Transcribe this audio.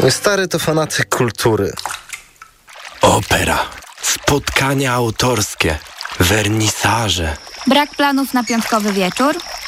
Mój stary to fanatyk kultury. Opera, spotkania autorskie, wernisaże. Brak planów na piątkowy wieczór?